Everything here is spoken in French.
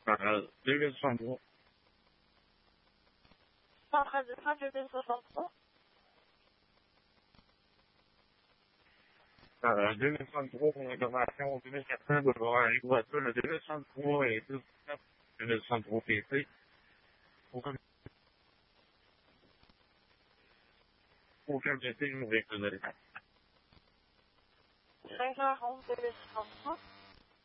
263. En train de traduire 263. 263 pour l'information 2400 boulevard Henri Boiteux, le 263 et 263 PC. Aucun PC, je vous réclame le détail. 5h11 263.